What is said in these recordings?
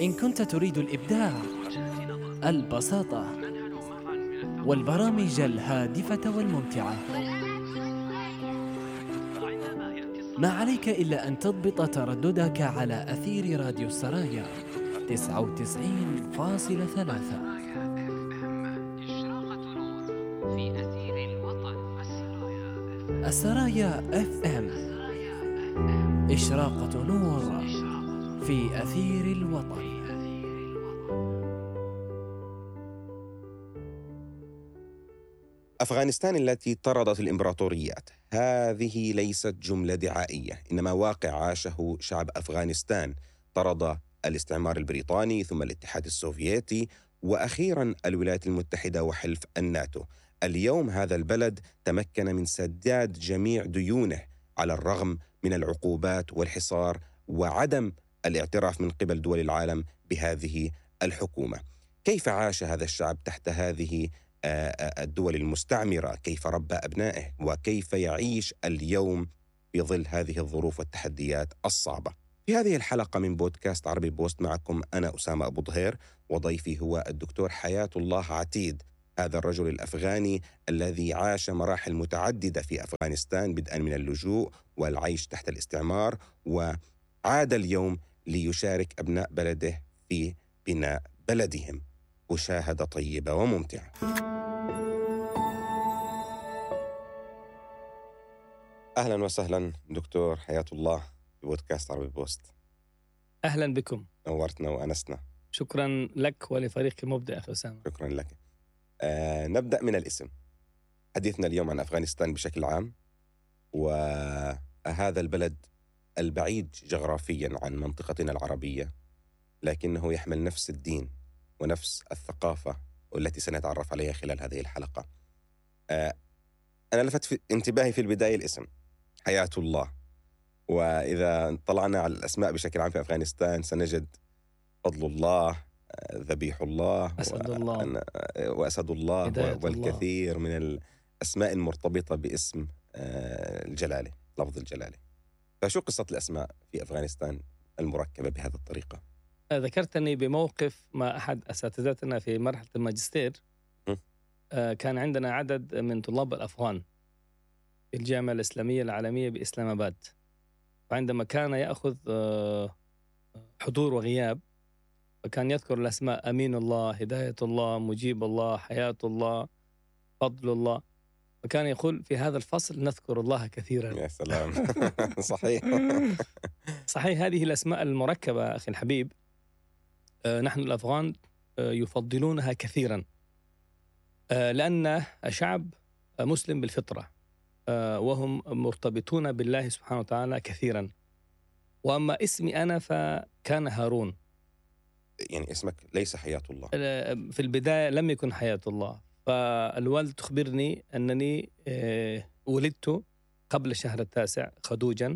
إن كنت تريد الإبداع، البساطة، والبرامج الهادفة والممتعة، ما عليك إلا أن تضبط ترددك على أثير راديو السرايا 99.3. السرايا FM، إشراقة نور في أثير الوطن. أفغانستان التي طردت الإمبراطوريات، هذه ليست جملة دعائية، إنما واقع عاشه شعب أفغانستان. طرد الاستعمار البريطاني، ثم الاتحاد السوفيتي، وأخيرا الولايات المتحدة وحلف الناتو. اليوم هذا البلد تمكن من سداد جميع ديونه على الرغم من العقوبات والحصار وعدم الاعتراف من قبل دول العالم بهذه الحكومة. كيف عاش هذا الشعب تحت هذه الدول المستعمرة؟ كيف ربى أبنائه؟ وكيف يعيش اليوم في ظل هذه الظروف والتحديات الصعبة؟ في هذه الحلقة من بودكاست عربي بوست معكم أنا أسامة أبو ظهير، وضيفي هو الدكتور حياة الله عتيد، هذا الرجل الأفغاني الذي عاش مراحل متعددة في أفغانستان، بدءا من اللجوء والعيش تحت الاستعمار، وعاد اليوم ليشارك أبناء بلده في بناء بلدهم. مشاهدة طيبة وممتعة. أهلا وسهلا دكتور حياة الله في بودكاست عربي بوست. أهلا بكم، نورتنا وأنسنا. شكرا لك ولفريقك المبدع أخي أسامة. شكرا لك. نبدأ من الاسم. حديثنا اليوم عن أفغانستان بشكل عام، وهذا البلد البعيد جغرافيا عن منطقتنا العربية، لكنه يحمل نفس الدين ونفس الثقافة والتي سنتعرف عليها خلال هذه الحلقة. أنا لفت انتباهي في البداية الاسم حياة الله، وإذا طلعنا على الأسماء بشكل عام في أفغانستان سنجد فضل الله، ذبيح الله، أسد الله، وأسد الله، والكثير الله من الأسماء المرتبطة باسم الجلالة، لفظ الجلالة. فشو قصة الأسماء في أفغانستان المركبة بهذه الطريقة؟ ذكرتني بموقف مع أحد أساتذتنا في مرحلة الماجستير. كان عندنا عدد من طلاب الأفغان في الجامعة الإسلامية العالمية بإسلام آباد، وعندما كان يأخذ حضور وغياب فكان يذكر الأسماء: أمين الله، هداية الله، مجيب الله، حياة الله، فضل الله. وكان يقول في هذا الفصل نذكر الله كثيرا. يا سلام. صحيح. صحيح، هذه الأسماء المركبة أخي الحبيب نحن الأفغان يفضلونها كثيرا، لأن شعب مسلم بالفطرة، وهم مرتبطون بالله سبحانه وتعالى كثيرا. وأما اسمي أنا فكان هارون. يعني اسمك ليس حياة الله. في البداية لم يكن حياة الله، فالوالد تخبرني أنني ولدت قبل الشهر التاسع خدوجا،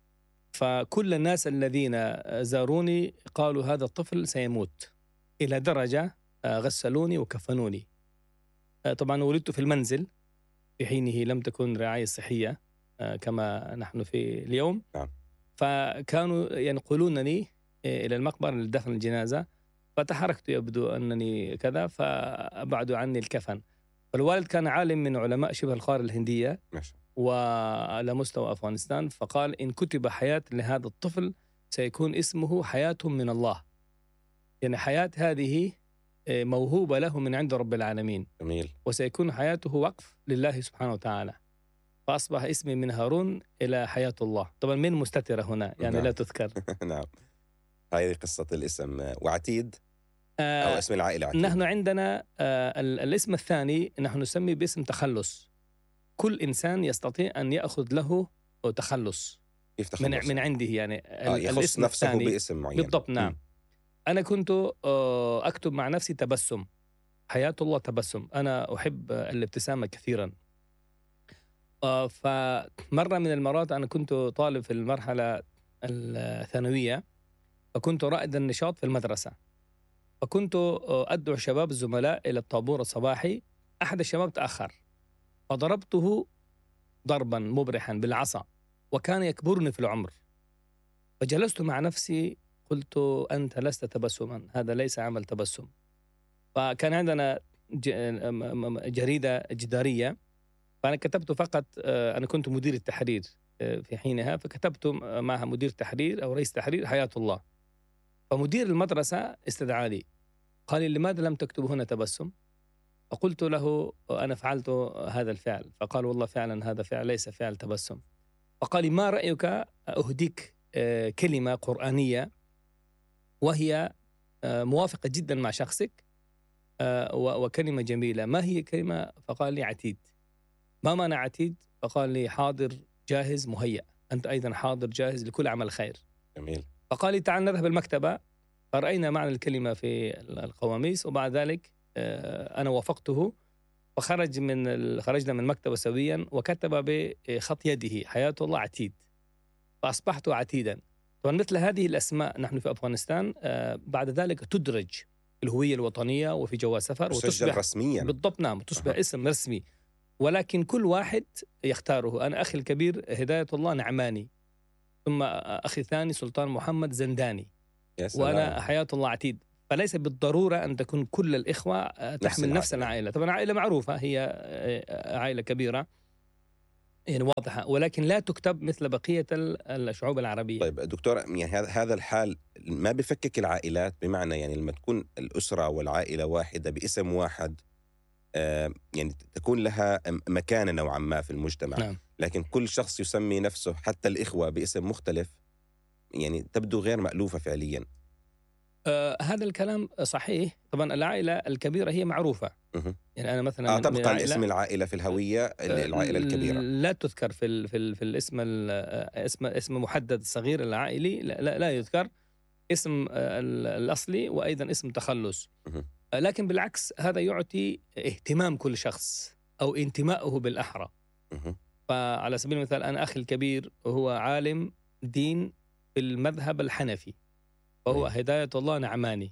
فكل الناس الذين زاروني قالوا هذا الطفل سيموت، إلى درجة غسلوني وكفنوني. طبعا ولدت في المنزل، في حينه لم تكن رعاية صحية كما نحن في اليوم. فكانوا ينقلونني إلى المقبرة لدفن الجنازة، فتحركت يبدو أنني كذا، فأبعدوا عني الكفن. فالوالد كان عالم من علماء شبه القارة الهندية وعلى مستوى أفغانستان، فقال إن كتب حياة لهذا الطفل سيكون اسمه حياة من الله، يعني حياة هذه موهوبة له من عند رب العالمين. جميل. وسيكون حياته وقف لله سبحانه وتعالى، فأصبح اسمي من هارون إلى حياة الله. طبعا من مستترة هنا يعني نعم. لا تذكر. نعم. هذه قصة الاسم. وعتيد أو اسم العائلة عتيد. نحن عندنا الاسم الثاني نحن نسمي باسم تخلص. كل إنسان يستطيع أن يأخذ له تخلص من عنده، يعني يخص نفسه باسم معين. بالضبط. نعم. أنا كنت أكتب مع نفسي تبسم، حياة الله تبسم. أنا أحب الابتسامة كثيرا. فمرة من المرات أنا كنت طالب في المرحلة الثانوية، فكنت رائد النشاط في المدرسة، فكنت أدعو شباب الزملاء إلى الطابور الصباحي. أحد الشباب تأخر فضربته ضربا مبرحا بالعصا، وكان يكبرني في العمر. فجلست مع نفسي قلت أنت لست تبسما، هذا ليس عمل تبسم. فكان عندنا جريدة جدارية، فأنا كتبت فقط، أنا كنت مدير التحرير في حينها، فكتبت معها مدير تحرير أو رئيس تحرير حياة الله. فمدير المدرسة استدعاني قال لي لماذا لم تكتب هنا تبسم؟ فقلت له أنا فعلت هذا الفعل. فقال والله فعلا هذا فعل ليس فعل تبسم. فقال لي ما رأيك أهديك كلمة قرآنية وهي موافقة جدا مع شخصك وكلمة جميلة، ما هي كلمة؟ فقال لي عتيد. ما معنى عتيد؟ فقال لي حاضر جاهز مهيأ، أنت أيضا حاضر جاهز لكل عمل خير. جميل. فقال لي تعال نذهب المكتبة، فرأينا معنى الكلمة في القواميس، وبعد ذلك أنا وافقته، خرجنا من المكتبة سويا، وكتب بخط يده حياة الله عتيد، فأصبحت عتيدا. طبعا مثل هذه الأسماء نحن في أفغانستان بعد ذلك تدرج في الهوية الوطنية وفي جواز سفر وتصبح رسميا. بالضبط، نعم، تصبح اسم رسمي، ولكن كل واحد يختاره. أنا أخي الكبير هداية الله نعماني، ثم أخي الثاني سلطان محمد زنداني، وأنا حياة الله عتيد. فليس بالضرورة أن تكون كل الإخوة تحمل نفس العائلة. طبعا عائلة معروفة، هي عائلة كبيرة يعني واضحة، ولكن لا تكتب مثل بقية الشعوب العربية. طيب دكتور، يعني هذا الحال ما بفكك العائلات؟ بمعنى يعني لما تكون الأسرة والعائلة واحدة باسم واحد، يعني تكون لها مكانة نوعا ما في المجتمع. نعم. لكن كل شخص يسمي نفسه حتى الإخوة باسم مختلف، يعني تبدو غير مألوفة فعليا. هذا الكلام صحيح. طبعا العائلة الكبيرة هي معروفة. يعني أنا مثلا تبقى الاسم العائلة في الهوية، العائلة الكبيرة لا تذكر في الاسم اسم محدد صغير العائلي، لا يذكر اسم الأصلي، وأيضا اسم تخلص. لكن بالعكس هذا يعطي اهتمام كل شخص أو انتمائه بالأحرى. فعلى سبيل المثال أنا أخي الكبير هو عالم دين في المذهب الحنفي، وهو هداية الله نعماني،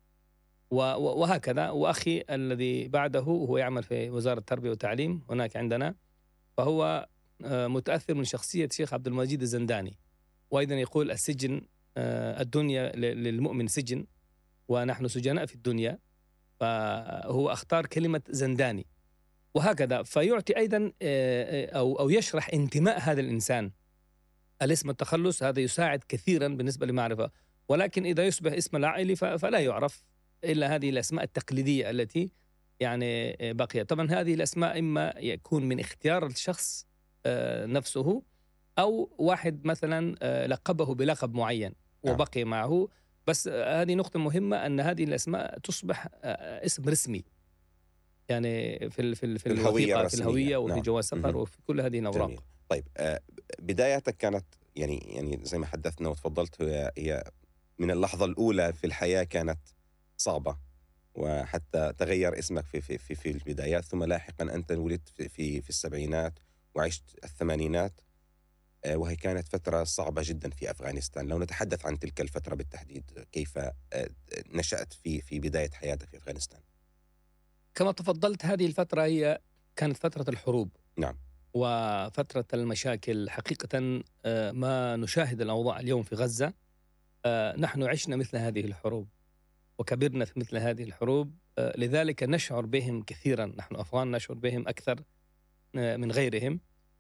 وهكذا. وأخي الذي بعده هو يعمل في وزارة التربية والتعليم هناك عندنا، فهو متأثر من شخصية الشيخ عبد المجيد الزنداني، وأيضا يقول السجن الدنيا للمؤمن سجن ونحن سجناء في الدنيا، فهو اختار كلمة زنداني، وهكذا. فيعطي أيضا أو يشرح انتماء هذا الإنسان. الاسم التخلص هذا يساعد كثيرا بالنسبة لمعرفة، ولكن إذا يصبح اسم العائلي فلا يعرف إلا هذه الأسماء التقليدية التي يعني بقيت. طبعا هذه الأسماء إما يكون من اختيار الشخص نفسه، أو واحد مثلا لقبه بلقب معين وبقي معه. بس هذه نقطة مهمة، أن هذه الأسماء تصبح اسم رسمي، يعني في الوثيقة، في الهوية وفي جواز سفر وفي كل هذه الأوراق. جميل. طيب بدايتك كانت يعني زي ما حدثنا وتفضلت، هي من اللحظة الأولى في الحياة كانت صعبة، وحتى تغير اسمك في البدايات، ثم لاحقا أنت ولدت في السبعينات وعشت الثمانينات، وهي كانت فترة صعبة جدا في أفغانستان. لو نتحدث عن تلك الفترة بالتحديد، كيف نشأت في بداية حياتك في أفغانستان؟ كما تفضلت هذه الفترة هي كانت فترة الحروب. نعم. وفترة المشاكل حقيقة. ما نشاهد الأوضاع اليوم في غزة، نحن عشنا مثل هذه الحروب وكبرنا في مثل هذه الحروب، لذلك نشعر بهم كثيرا. نحن أفغان نشعر بهم أكثر من غيرهم.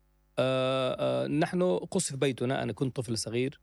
نحن قصف بيتنا، أنا كنت طفل صغير،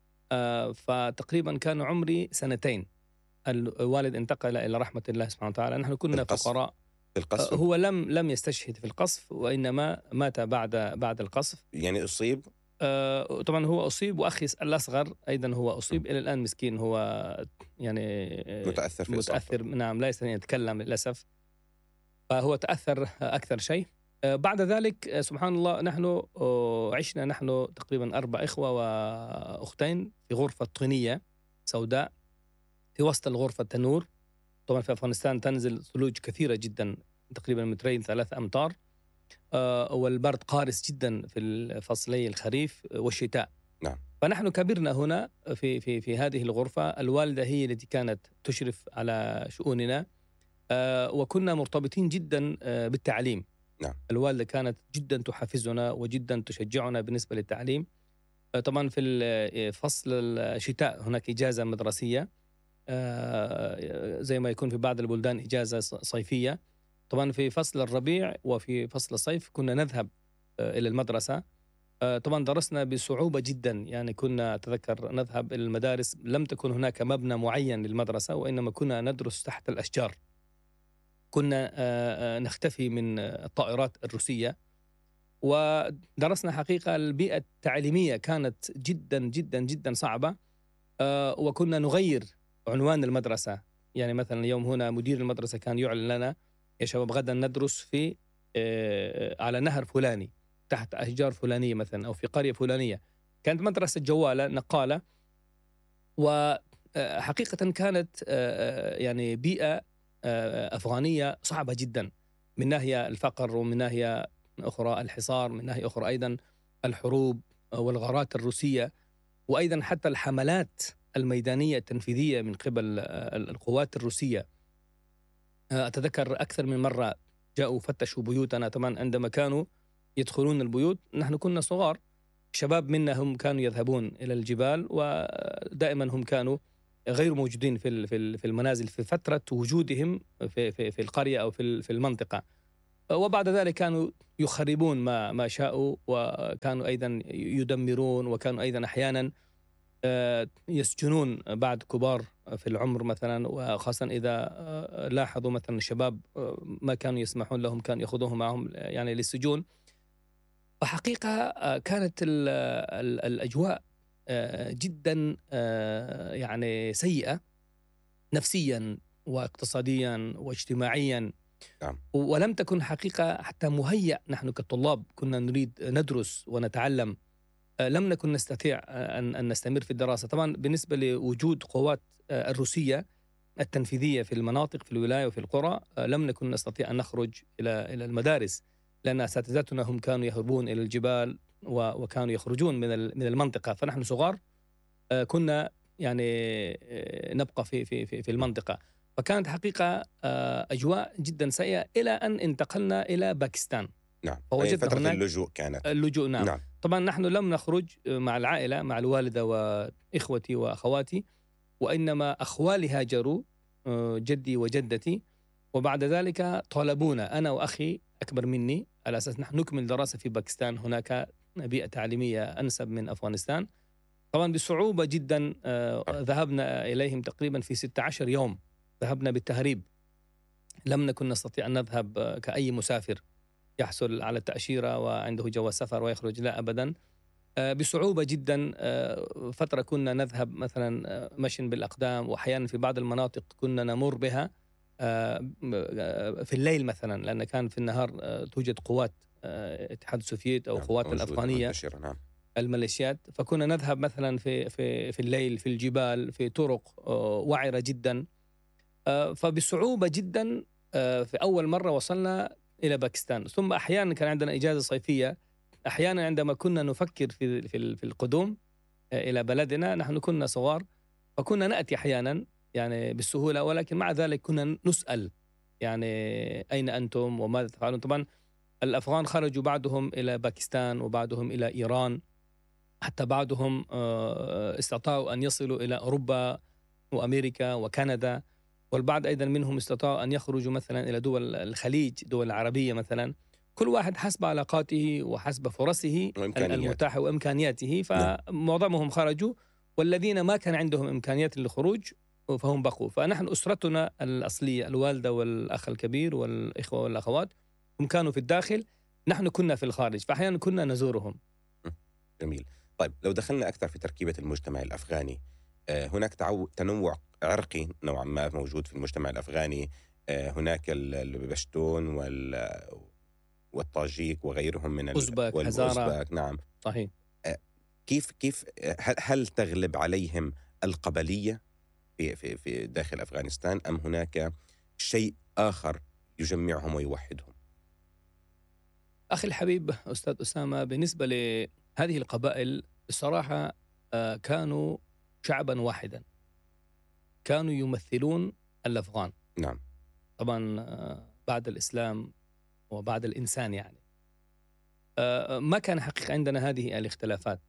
فتقريبا كان عمري 2 الوالد انتقل إلى رحمة الله سبحانه وتعالى. نحن كنا فقراء. هو لم يستشهد في القصف، وإنما مات بعد القصف. يعني أصيب؟ طبعا هو أصيب، وأخي الأصغر أيضا هو أصيب. إلى الآن مسكين، هو يعني متأثر. نعم، لا يستطيع يتكلم للأسف، فهو تأثر أكثر شيء. بعد ذلك سبحان الله نحن عشنا تقريبا 4 إخوة وأختين في غرفة طينية سوداء، في وسط الغرفة تنور. طبعا في أفغانستان تنزل ثلوج كثيرة جدا، تقريبا 2-3 أمتار، والبرد قارس جدا في فصلي الخريف والشتاء. نعم. فنحن كبرنا هنا في هذه الغرفة. الوالدة هي التي كانت تشرف على شؤوننا، وكنا مرتبطين جدا بالتعليم. نعم. الوالدة كانت جدا تحفزنا وجدا تشجعنا بالنسبة للتعليم. طبعا في فصل الشتاء هناك إجازة مدرسية، زي ما يكون في بعض البلدان إجازة صيفية. طبعا في فصل الربيع وفي فصل الصيف كنا نذهب إلى المدرسة. طبعا درسنا بصعوبة جدا، يعني كنا أتذكر نذهب إلى المدارس، لم تكن هناك مبنى معين للمدرسة، وإنما كنا ندرس تحت الأشجار. كنا نختفي من الطائرات الروسية، ودرسنا حقيقة البيئة التعليمية كانت جدا جدا جدا صعبة. وكنا نغير عنوان المدرسة، يعني مثلا اليوم هنا مدير المدرسة كان يعلن لنا يا شباب غدا ندرس في على نهر فلاني تحت أشجار فلانية مثلا، أو في قرية فلانية. كانت مدرسة جوالة نقالة، وحقيقة كانت يعني بيئة أفغانية صعبة جدا، من ناحية الفقر، ومن ناحية أخرى الحصار، من ناحية أخرى أيضا الحروب والغارات الروسية، وأيضا حتى الحملات الميدانية التنفيذية من قبل القوات الروسية. أتذكر أكثر من مرة جاءوا فتشوا بيوتنا. طبعا عندما كانوا يدخلون البيوت نحن كنا صغار، شباب منا هم كانوا يذهبون إلى الجبال، ودائما هم كانوا غير موجودين في المنازل في فترة وجودهم في القرية أو في المنطقة. وبعد ذلك كانوا يخربون ما شاءوا، وكانوا أيضا يدمرون، وكانوا أيضا أحيانا يسجنون بعد كبار في العمر مثلا، وخاصة إذا لاحظوا مثلا الشباب ما كانوا يسمحون لهم، كانوا يأخذوهم معهم يعني للسجون. وحقيقة كانت الأجواء جدا يعني سيئة نفسيا واقتصاديا واجتماعيا. ولم تكن حقيقة حتى مهيأ. نحن كطلاب كنا نريد ندرس ونتعلم، لم نكن نستطيع أن نستمر في الدراسة. طبعا بالنسبة لوجود قوات الروسية التنفيذية في المناطق في الولاية وفي القرى، لم نكن نستطيع أن نخرج إلى المدارس، لأن أساتذتنا هم كانوا يهربون إلى الجبال وكانوا يخرجون من المنطقة. فنحن صغار كنا يعني نبقى في المنطقة. فكانت حقيقة أجواء جدا سيئة إلى أن انتقلنا إلى باكستان. نعم. فوجدنا فترة هناك اللجوء كانت. اللجوء. نعم. طبعا نحن لم نخرج مع العائلة، مع الوالدة وإخوتي وأخواتي، وإنما أخوالي هاجروا، جدي وجدتي. وبعد ذلك طلبونا أنا وأخي أكبر مني على أساس نحن نكمل دراسة في باكستان. هناك بيئة تعليمية أنسب من أفغانستان. طبعا بصعوبة جدا ذهبنا إليهم تقريبا في 16 يوم، ذهبنا بالتهريب. لم نكن نستطيع أن نذهب كأي مسافر يحصل على التأشيرة وعنده جواز سفر ويخرج، لا أبدا. بصعوبة جدا. فترة كنا نذهب مثلا مشي بالأقدام، وأحيانا في بعض المناطق كنا نمر بها في الليل مثلا، لأن كان في النهار توجد قوات الاتحاد السوفيتي أو قوات الأفغانية، نعم. الميليشيات. فكنا نذهب مثلا في الليل في الجبال في طرق وعرة جدا. فبصعوبة جدا في أول مرة وصلنا إلى باكستان. ثم أحيانا كان عندنا إجازة صيفية، أحيانا عندما كنا نفكر في القدوم إلى بلدنا، نحن كنا صغار فكنا نأتي أحيانا يعني بالسهولة، ولكن مع ذلك كنا نسأل يعني أين أنتم وماذا تفعلون. طبعا الأفغان خرجوا بعضهم إلى باكستان وبعضهم إلى إيران، حتى بعضهم استطاعوا أن يصلوا إلى أوروبا وأمريكا وكندا، والبعض أيضا منهم استطاعوا أن يخرجوا مثلا إلى دول الخليج، دول العربية مثلا، كل واحد حسب علاقاته وحسب فرصه المتاحة وإمكانياته. فمعظمهم خرجوا، والذين ما كان عندهم إمكانيات للخروج فهم بقوا. فنحن أسرتنا الأصلية الوالدة والأخ الكبير والإخوة والأخوات هم كانوا في الداخل، نحن كنا في الخارج، فأحيانا كنا نزورهم. جميل. طيب لو دخلنا أكثر في تركيبة المجتمع الأفغاني، هناك تنوع عرقي نوعا ما موجود في المجتمع الأفغاني. هناك البشتون والطاجيك وغيرهم من الأوزبك، هزارة. نعم صحيح. كيف هل تغلب عليهم القبلية في داخل أفغانستان، أم هناك شيء آخر يجمعهم ويوحدهم؟ أخي الحبيب أستاذ أسامة، بالنسبة لهذه القبائل الصراحة كانوا شعبا واحدا، كانوا يمثلون الأفغان. نعم. طبعا بعد الإسلام وبعد الإنسان يعني ما كان حقيقة عندنا هذه الاختلافات.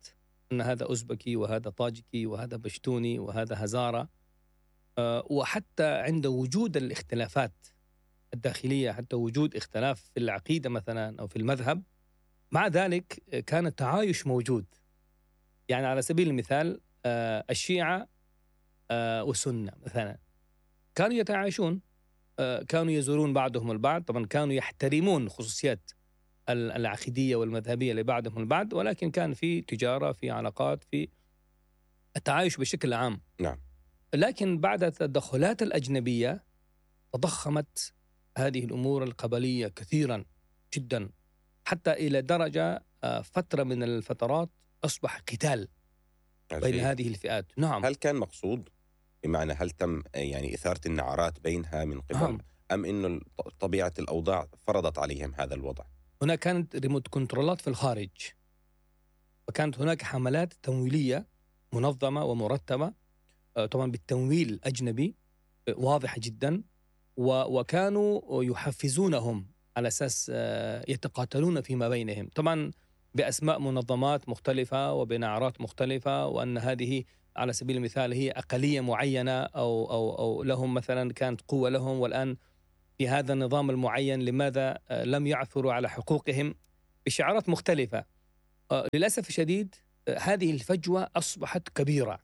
أن هذا أوزبكي وهذا طاجكي وهذا بشتوني وهذا هزارة. وحتى عند وجود الاختلافات الداخلية، حتى وجود اختلاف في العقيدة مثلا أو في المذهب، مع ذلك كان التعايش موجود. يعني على سبيل المثال الشيعة والسنة مثلا كانوا يتعايشون، كانوا يزورون بعضهم البعض، طبعا كانوا يحترمون خصوصيات العقيدية والمذهبية لبعضهم البعض، ولكن كان في تجارة، في علاقات، في التعايش بشكل عام. نعم. لكن بعد التدخلات الأجنبية تضخمت هذه الأمور القبلية كثيرا جدا، حتى إلى درجة فترة من الفترات أصبح قتال بين هذه الفئات. نعم. هل كان مقصود؟ بمعنى هل تم يعني إثارة النعرات بينها من قبل نعم. أم إنه طبيعة الأوضاع فرضت عليهم هذا الوضع؟ هناك كانت ريموت كنترولات في الخارج، وكانت هناك حملات تمويلية منظمة ومرتبة، طبعا بالتمويل الأجنبي واضحة جدا، وكانوا يحفزونهم على أساس يتقاتلون فيما بينهم، طبعا بأسماء منظمات مختلفة وبنعرات مختلفة، وأن هذه على سبيل المثال هي أقلية معينة أو لهم مثلا كانت قوة لهم، والآن في هذا النظام المعين لماذا لم يعثروا على حقوقهم، بشعارات مختلفة. للأسف الشديد هذه الفجوة أصبحت كبيرة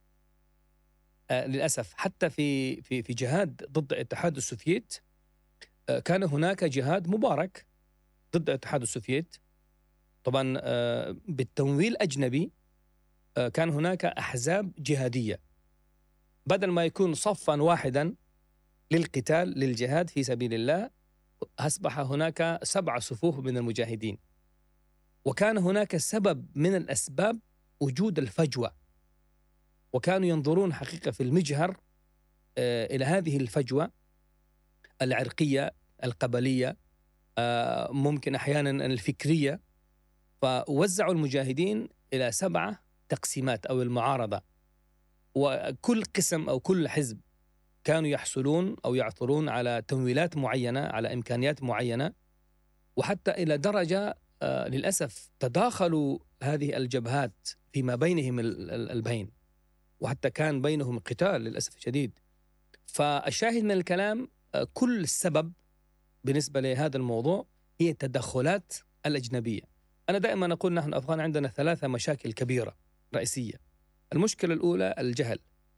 للأسف. حتى في جهاد ضد الاتحاد السوفيت كان هناك جهاد مبارك ضد الاتحاد السوفيت، طبعا بالتمويل الأجنبي. كان هناك أحزاب جهادية، بدل ما يكون صفا واحدا للقتال للجهاد في سبيل الله، أصبح هناك 7 صفوف من المجاهدين. وكان هناك سبب من الأسباب وجود الفجوة، وكانوا ينظرون حقيقة في المجهر إلى هذه الفجوة العرقية القبلية، ممكن أحيانا الفكرية، فوزعوا المجاهدين إلى 7 تقسيمات أو المعارضة، وكل قسم أو كل حزب كانوا يحصلون أو يعثرون على تمويلات معينة، على إمكانيات معينة، وحتى إلى درجة للأسف تداخلوا هذه الجبهات فيما بينهم البين، وحتى كان بينهم قتال للأسف الشديد. فالشاهد من الكلام كل السبب بالنسبة لهذا الموضوع هي التدخلات الأجنبية. أنا دائما أقول نحن أفغان عندنا 3 مشاكل كبيرة رئيسية. المشكلة الأولى الجهل،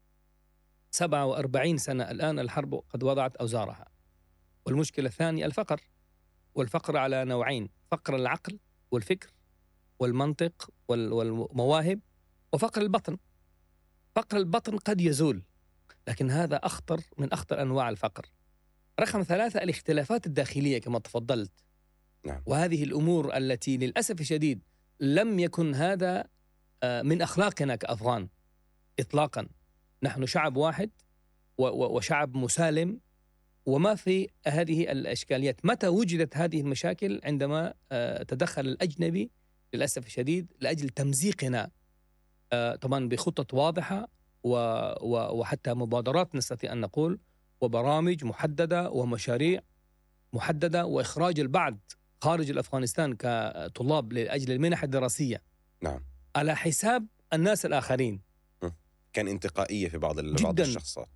47 سنة الآن الحرب قد وضعت أوزارها. والمشكلة الثانية الفقر، والفقر على نوعين: فقر العقل والفكر والمنطق والمواهب، وفقر البطن. فقر البطن قد يزول، لكن هذا أخطر من أخطر أنواع الفقر. رقم 3 الاختلافات الداخلية كما تفضلت. نعم. وهذه الأمور التي للأسف الشديد لم يكن هذا من أخلاقنا كأفغان إطلاقا. نحن شعب واحد وشعب مسالم، وما في هذه الإشكاليات. متى وجدت هذه المشاكل؟ عندما تدخل الأجنبي للأسف الشديد لأجل تمزيقنا، طبعا بخطط واضحة وحتى مبادرات نستطيع أن نقول، وبرامج محددة ومشاريع محددة، وإخراج البعض خارج الأفغانستان كطلاب لأجل المنح الدراسية. نعم. على حساب الناس الآخرين. كان انتقائية في بعض الشخصيات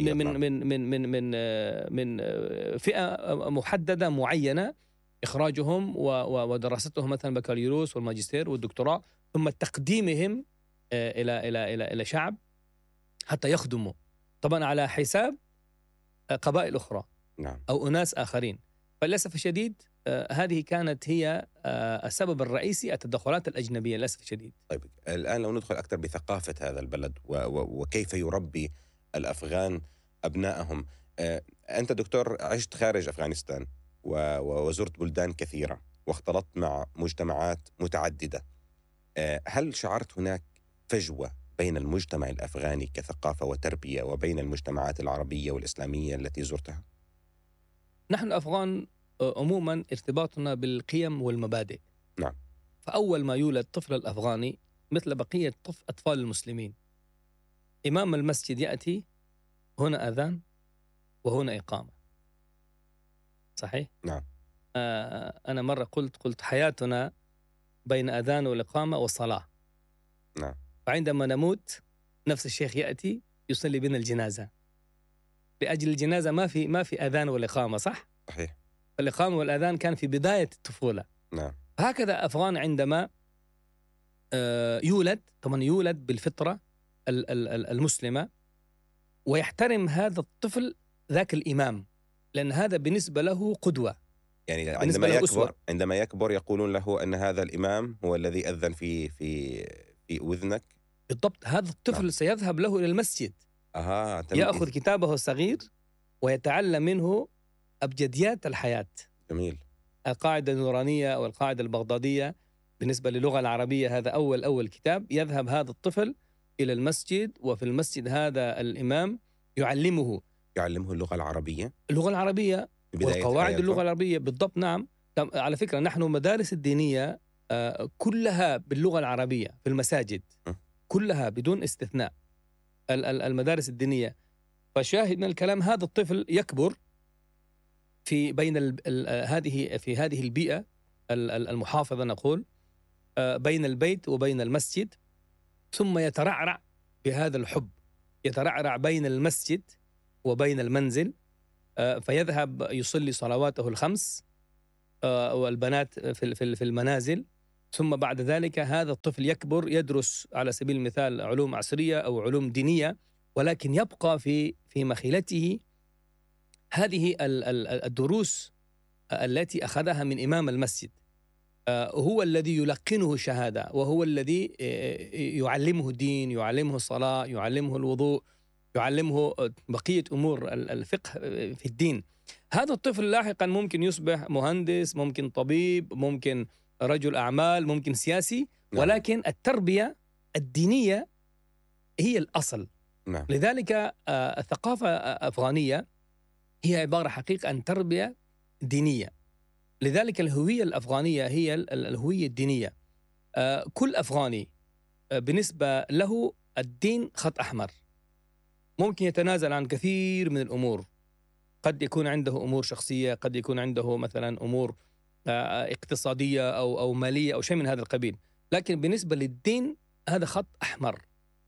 من فئة محددة معينة، إخراجهم ودراستهم مثلا بكالوريوس والماجستير والدكتوراه، ثم تقديمهم إلى شعب حتى يخدموا، طبعا على حساب قبائل أخرى. نعم. أو أناس آخرين. فللأسف الشديد هذه كانت هي السبب الرئيسي، التدخلات الأجنبية للأسف الشديد. طيب الآن لو ندخل أكثر بثقافة هذا البلد وكيف يربي الأفغان أبنائهم. أنت دكتور عشت خارج أفغانستان وزرت بلدان كثيرة واختلطت مع مجتمعات متعددة. هل شعرت هناك فجوة بين المجتمع الأفغاني كثقافة وتربية وبين المجتمعات العربية والإسلامية التي زرتها؟ نحن الأفغان عموما ارتباطنا بالقيم والمبادئ. نعم. فأول ما يولد طفل الأفغاني مثل بقية أطفال المسلمين، إمام المسجد يأتي، هنا أذان وهنا إقامة. صحيح؟ نعم. أنا مرة قلت حياتنا بين أذان والإقامة والصلاة. نعم. فعندما نموت نفس الشيخ يأتي يصلي بنا الجنازة. لأجل الجنازة ما في أذان ولا إقامة، صح؟ صحيح. الإقامة والأذان كان في بداية الطفولة. نعم. هكذا أفغان عندما يولد، طبعا يولد بالفطرة المسلمة، ويحترم هذا الطفل ذاك الإمام، لأن هذا بالنسبة له قدوة. يعني بالنسبة عندما يكبر يقولون له أن هذا الإمام هو الذي أذن في أذنك. بالضبط. هذا الطفل نعم. سيذهب له إلى المسجد، يأخذ كتابه الصغير ويتعلم منه أبجديات الحياة. جميل. القاعدة النورانية أو القاعدة البغدادية بالنسبة للغة العربية، هذا أول كتاب. يذهب هذا الطفل إلى المسجد، وفي المسجد هذا الإمام يعلمه اللغة العربية والقواعد اللغة العربية. بالضبط. نعم. على فكرة نحن مدارس الدينية كلها باللغة العربية في المساجد، كلها بدون استثناء المدارس الدينية. فشاهد من الكلام هذا الطفل يكبر في هذه البيئة المحافظة، نقول بين البيت وبين المسجد، ثم يترعرع بهذا الحب، يترعرع بين المسجد وبين المنزل، فيذهب يصلي صلواته الخمس والبنات في المنازل. ثم بعد ذلك هذا الطفل يكبر يدرس على سبيل المثال علوم عصرية أو علوم دينية، ولكن يبقى في مخيلته هذه الدروس التي أخذها من إمام المسجد. هو الذي يلقنه الشهادة، وهو الذي يعلمه الدين، يعلمه الصلاة، يعلمه الوضوء، يعلمه بقية أمور الفقه في الدين. هذا الطفل لاحقا ممكن يصبح مهندس، ممكن طبيب، ممكن رجل أعمال، ممكن سياسي، ولكن التربية الدينية هي الأصل. نعم. لذلك الثقافة الأفغانية هي عبارة حقيقة عن تربية دينية. لذلك الهوية الأفغانية هي الهوية الدينية. كل أفغاني بالنسبة له الدين خط أحمر، ممكن يتنازل عن كثير من الأمور. قد يكون عنده أمور شخصية، قد يكون عنده مثلا أمور اقتصادية أو مالية أو شيء من هذا القبيل، لكن بالنسبة للدين هذا خط أحمر،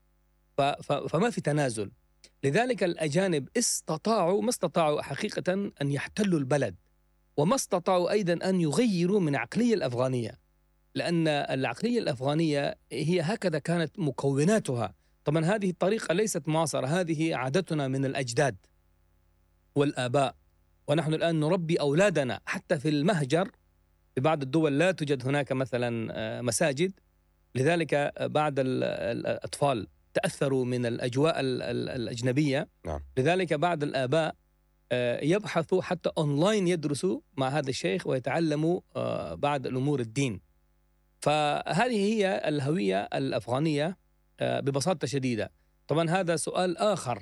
فما في تنازل. لذلك الأجانب ما استطاعوا حقيقة أن يحتلوا البلد، وما استطاعوا أيضا أن يغيروا من عقلية الأفغانية، لأن العقلية الأفغانية هي هكذا كانت مكوناتها. طبعا هذه الطريقة ليست معاصرة، هذه عادتنا من الأجداد والآباء، ونحن الآن نربي أولادنا حتى في المهجر. في بعض الدول لا توجد هناك مثلا مساجد، لذلك بعض الأطفال تأثروا من الأجواء الأجنبية. نعم. لذلك بعض الآباء يبحثوا حتى أونلاين، يدرسوا مع هذا الشيخ ويتعلموا بعض الأمور الدين. فهذه هي الهوية الأفغانية ببساطة شديدة. طبعا هذا سؤال آخر،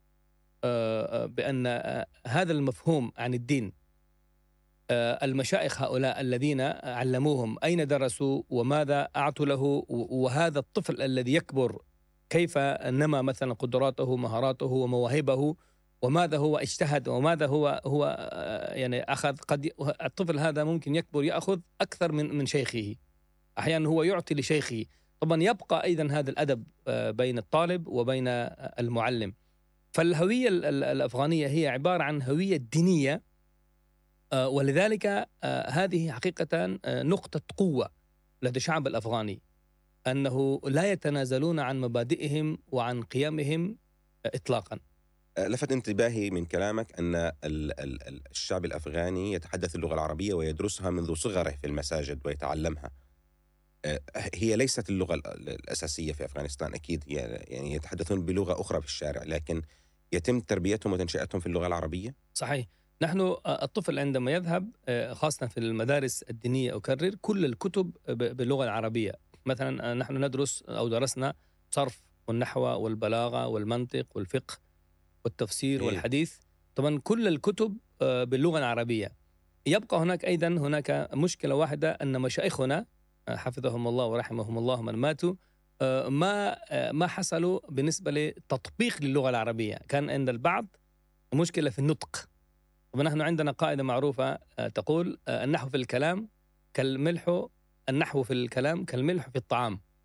بأن هذا المفهوم عن الدين، المشايخ هؤلاء الذين علموهم أين درسوا وماذا أعطوا له، وهذا الطفل الذي يكبر كيف نمى مثلا قدراته مهاراته ومواهبه، وماذا هو اجتهد، وماذا هو يعني أخذ. قد الطفل هذا ممكن يكبر يأخذ أكثر من شيخه، أحيانا هو يعطي لشيخه. طبعا يبقى أيضا هذا الأدب بين الطالب وبين المعلم. فالهوية الأفغانية هي عبارة عن هوية دينية، ولذلك هذه حقيقة نقطة قوة لدى الشعب الأفغاني، أنه لا يتنازلون عن مبادئهم وعن قيمهم إطلاقا. لفت انتباهي من كلامك أن الشعب الأفغاني يتحدث اللغة العربية ويدرسها منذ صغره في المساجد ويتعلمها. هي ليست اللغة الأساسية في أفغانستان، أكيد يعني يتحدثون بلغة أخرى في الشارع، لكن يتم تربيتهم وتنشئتهم في اللغة العربية. صحيح. نحن الطفل عندما يذهب خاصة في المدارس الدينية، أكرر، كل الكتب باللغة العربية. مثلا نحن ندرس أو درسنا صرف والنحو والبلاغة والمنطق والفقه والتفسير والحديث، طبعا كل الكتب باللغة العربية. يبقى هناك مشكلة واحدة، أن مشايخنا حفظهم الله ورحمهم الله من ماتوا ما حصلوا بالنسبة لتطبيق للغة العربية. كان عند البعض مشكلة في النطق. ونحن عندنا قاعدة معروفة تقول النحو في الكلام كالملح، النحو في الكلام كالملح في الطعام.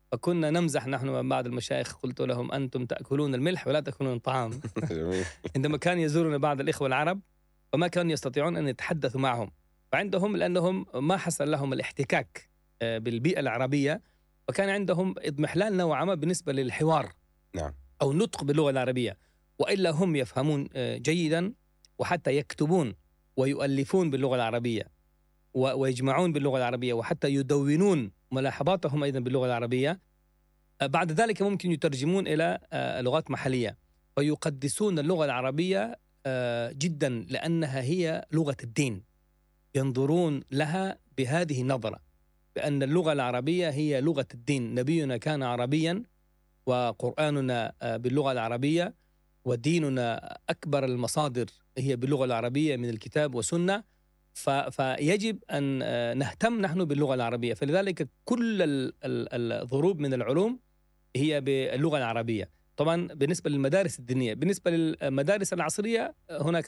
فكنا نمزح نحن مع بعض المشايخ، قلت لهم أنتم تأكلون الملح ولا تأكلون الطعام. عندما كان يزورنا بعض الإخوة العرب فما كانوا يستطيعون أن يتحدثوا معهم، فعندهم لأنهم ما حصل لهم الاحتكاك بالبيئة العربية، وكان عندهم اضمحلال نوعا ما بالنسبة للحوار نعم. أو النطق باللغة العربية، وإلا هم يفهمون جيدا وحتى يكتبون ويؤلفون باللغة العربية ويجمعون باللغة العربية وحتى يدونون ملاحظاتهم أيضا باللغة العربية. بعد ذلك ممكن يترجمون إلى لغات محلية، فيقدسون اللغة العربية جدا لأنها هي لغة الدين، ينظرون لها بهذه النظرة بأن اللغة العربية هي لغة الدين. نبينا كان عربيا وقرآننا باللغة العربية وديننا أكبر المصادر هي باللغة العربية من الكتاب والسنة، فيجب أن نهتم نحن باللغة العربية. فلذلك كل الضروب من العلوم هي باللغة العربية. طبعا بالنسبة للمدارس الدينية، بالنسبة للمدارس العصرية هناك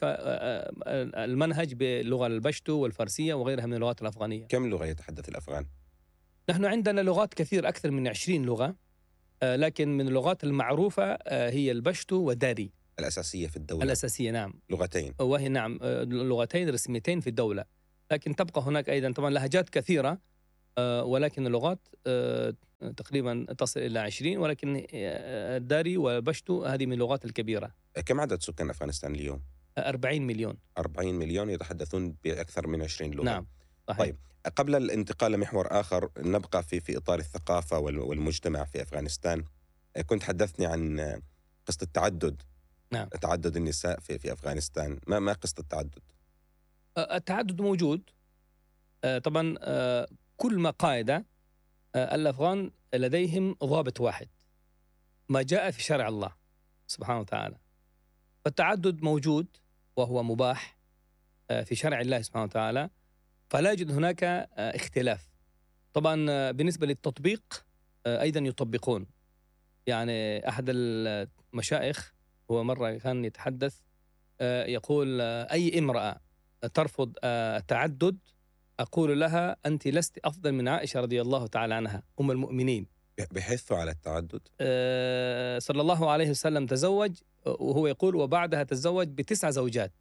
المنهج باللغة البشتو والفارسية وغيرها من اللغات الأفغانية. كم لغة يتحدث الأفغان؟ نحن عندنا لغات كثير، أكثر من 20 لغة، لكن من اللغات المعروفة هي البشتو والداري الأساسية في الدولة. الأساسية نعم، لغتين، وهي نعم لغتين رسميتين في الدولة، لكن تبقى هناك أيضا طبعا لهجات كثيرة، ولكن اللغات تقريبا تصل إلى 20، ولكن الداري والبشتو هذه من اللغات الكبيرة. كم عدد سكان أفغانستان اليوم؟ 40 مليون. 40 مليون يتحدثون بأكثر من 20 لغة. نعم صحيح. طيب، قبل الانتقال لمحور آخر نبقى في إطار الثقافة والمجتمع في أفغانستان. كنت حدثني عن قصة التعدد. نعم. تعدد النساء في أفغانستان، ما قصة التعدد؟ التعدد موجود طبعا. كل ما قاعدة الأفغان لديهم ضابط واحد، ما جاء في شرع الله سبحانه وتعالى. فالتعدد موجود وهو مباح في شرع الله سبحانه وتعالى، فلا يوجد هناك اختلاف. طبعا بالنسبة للتطبيق أيضا يطبقون. يعني أحد المشايخ هو مرة كان يتحدث يقول أي امرأة ترفض التعدد أقول لها أنت لست أفضل من عائشة رضي الله تعالى عنها أم المؤمنين. بحثوا على التعدد. صلى الله عليه وسلم تزوج، وهو يقول وبعدها تزوج ب9 زوجات،